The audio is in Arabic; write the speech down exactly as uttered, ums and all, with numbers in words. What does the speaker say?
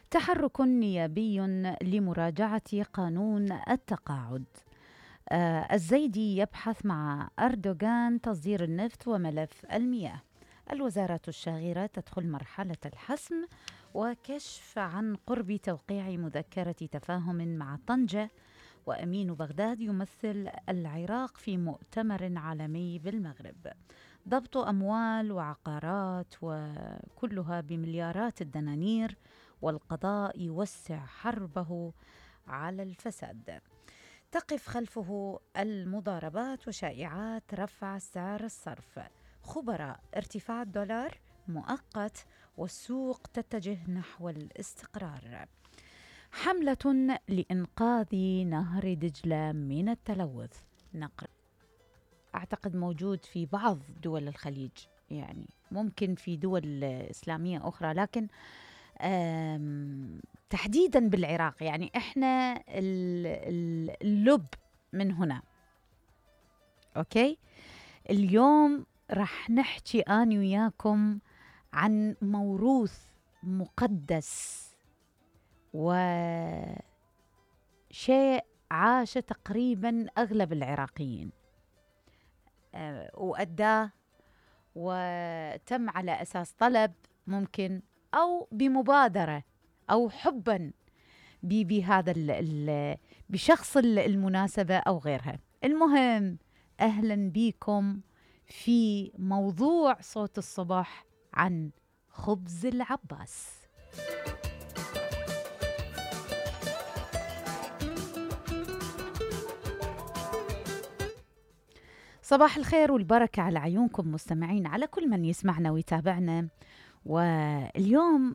تحرك نيابي لمراجعة قانون التقاعد. آه، الزيدي يبحث مع أردوغان تصدير النفط وملف المياه. الوزارة الشاغرة تدخل مرحلة الحسم وكشف عن قرب توقيع مذكرة تفاهم مع طنجة. وأمين بغداد يمثل العراق في مؤتمر عالمي بالمغرب. ضبط أموال وعقارات وكلها بمليارات الدنانير، والقضاء يوسع حربه على الفساد. تقف خلفه المضاربات وشائعات رفع سعر الصرف. خبراء ارتفاع الدولار مؤقت والسوق تتجه نحو الاستقرار. حملة لإنقاذ نهر دجلة من التلوث. نقر أعتقد موجود في بعض دول الخليج، يعني ممكن في دول إسلامية أخرى، لكن تحديدا بالعراق يعني إحنا اللب من هنا. أوكي، اليوم رح نحكي أنا وياكم عن موروث مقدس وشيء عاش تقريبا أغلب العراقيين، أه وأداه وتم على أساس طلب ممكن أو بمبادرة أو حبا بهذا بشخص المناسبة أو غيرها. المهم، أهلا بكم في موضوع صوت الصبح عن خبز العباس. صباح الخير والبركة على عيونكم مستمعين، على كل من يسمعنا ويتابعنا. واليوم